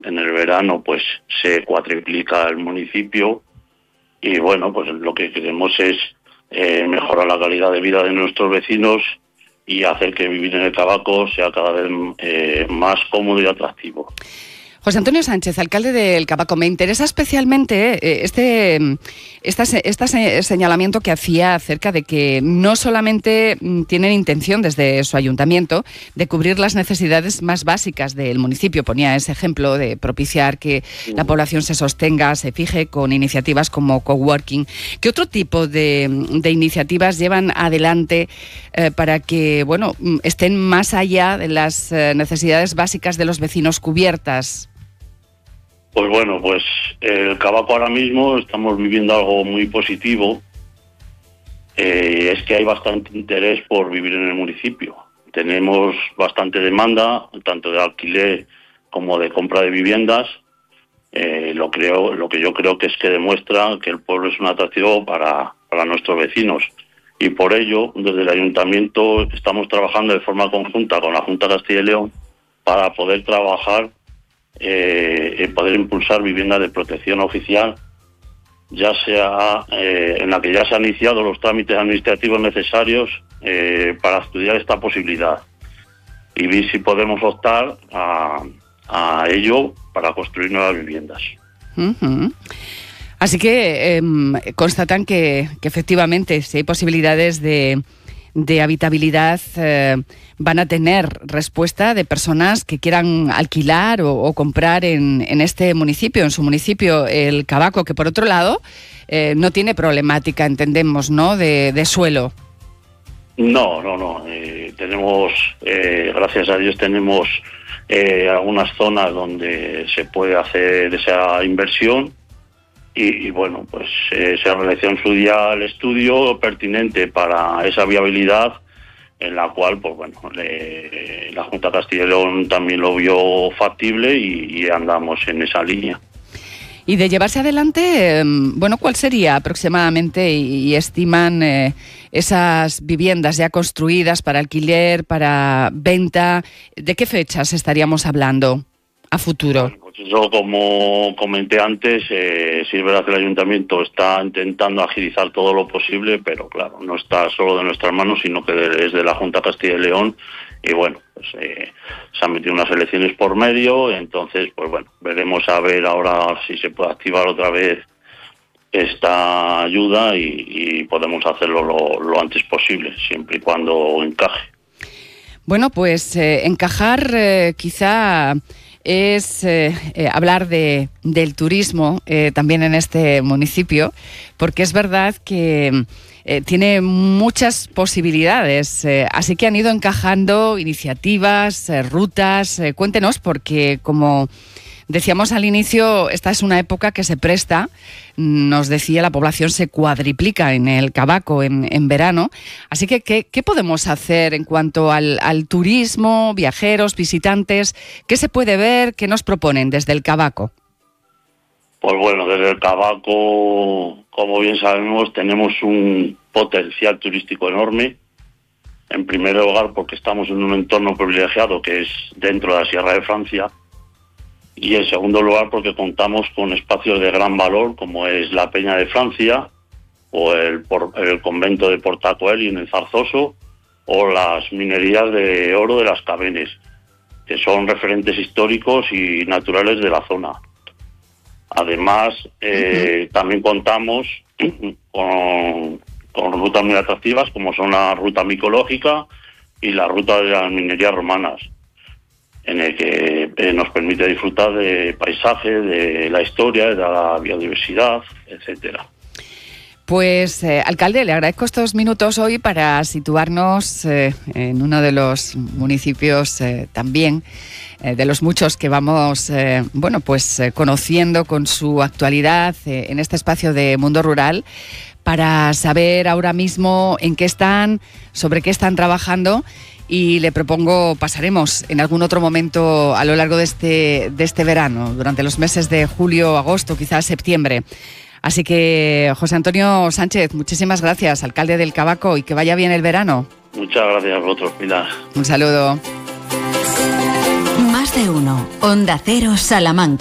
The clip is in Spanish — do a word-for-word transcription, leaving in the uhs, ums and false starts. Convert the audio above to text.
En el verano pues se cuatriplica el municipio y bueno, pues lo que queremos es eh, mejorar la calidad de vida de nuestros vecinos y hacer que vivir en el Cavaco sea cada vez eh, más cómodo y atractivo. José Antonio Sánchez, alcalde del Cavaco, me interesa especialmente este, este, este señalamiento que hacía acerca de que no solamente tienen intención desde su ayuntamiento de cubrir las necesidades más básicas del municipio, ponía ese ejemplo de propiciar que sí. la población se sostenga, se fije con iniciativas como coworking. ¿Qué otro tipo de, de iniciativas llevan adelante eh, para que bueno, estén más allá de las necesidades básicas de los vecinos cubiertas? Pues bueno, pues el Cavaco ahora mismo estamos viviendo algo muy positivo. Eh, es que hay bastante interés por vivir en el municipio. Tenemos bastante demanda, tanto de alquiler como de compra de viviendas. Eh, lo creo, lo que yo creo que es que demuestra que el pueblo es un atractivo para, para nuestros vecinos. Y por ello, desde el Ayuntamiento estamos trabajando de forma conjunta con la Junta de Castilla y León para poder trabajar Eh, poder impulsar viviendas de protección oficial, ya sea eh, en la que ya se han iniciado los trámites administrativos necesarios eh, para estudiar esta posibilidad y ver si podemos optar a, a ello para construir nuevas viviendas. Uh-huh. Así que eh, constatan que, que efectivamente si hay posibilidades de de habitabilidad eh, van a tener respuesta de personas que quieran alquilar o, o comprar en, en este municipio, en su municipio, el Cavaco, que por otro lado eh, no tiene problemática, entendemos, ¿no?, de, de suelo. No, no, no. Eh, tenemos, eh, gracias a Dios, tenemos eh, algunas zonas donde se puede hacer esa inversión. Y, y bueno, pues eh, se realizó en su día el estudio pertinente para esa viabilidad, en la cual, pues bueno, le, la Junta de Castilla y León también lo vio factible y, y andamos en esa línea. Y de llevarse adelante, eh, bueno, ¿cuál sería aproximadamente y, y estiman eh, esas viviendas ya construidas para alquiler, para venta? ¿De qué fechas estaríamos hablando a futuro? Bueno, pues eso, como comenté antes, eh, sí es verdad que el Ayuntamiento está intentando agilizar todo lo posible, pero claro, no está solo de nuestras manos, sino que es de la Junta de Castilla y León. Y bueno, pues eh, se han metido unas elecciones por medio, entonces, pues bueno, veremos a ver ahora si se puede activar otra vez esta ayuda y, y podemos hacerlo lo, lo antes posible, siempre y cuando encaje. Bueno, pues eh, encajar eh, quizá es eh, eh, hablar de, del turismo eh, también en este municipio, porque es verdad que eh, tiene muchas posibilidades, eh, así que han ido encajando iniciativas, eh, rutas. Eh, cuéntenos, porque como decíamos al inicio, esta es una época que se presta, nos decía, la población se cuadriplica en el Cavaco en, en verano, así que ¿qué, qué podemos hacer en cuanto al, al turismo, viajeros, visitantes? ¿Qué se puede ver? ¿Qué nos proponen desde el Cavaco? Pues bueno, desde el Cavaco, como bien sabemos, tenemos un potencial turístico enorme. En primer lugar, porque estamos en un entorno privilegiado que es dentro de la Sierra de Francia. Y en segundo lugar, porque contamos con espacios de gran valor, como es la Peña de Francia, o el, el convento de Portacoeli en el Zarzoso, o las minerías de oro de las Cabenes, que son referentes históricos y naturales de la zona. Además, eh, uh-huh. también contamos con, con rutas muy atractivas, como son la ruta micológica y la ruta de las minerías romanas, en el que eh, nos permite disfrutar de paisajes, de la historia, de la biodiversidad, etcétera. Pues, eh, alcalde, le agradezco estos minutos hoy para situarnos eh, en uno de los municipios eh, también, eh, de los muchos que vamos, eh, bueno, pues eh, conociendo con su actualidad eh, en este espacio de Mundo Rural, para saber ahora mismo en qué están, sobre qué están trabajando. Y le propongo, pasaremos en algún otro momento a lo largo de este, de este verano, durante los meses de julio, agosto, quizás septiembre. Así que, José Antonio Sánchez, muchísimas gracias, alcalde del Cavaco, y que vaya bien el verano. Muchas gracias a vosotros, Pilar. Un saludo. Más de F uno, Onda Cero Salamanca.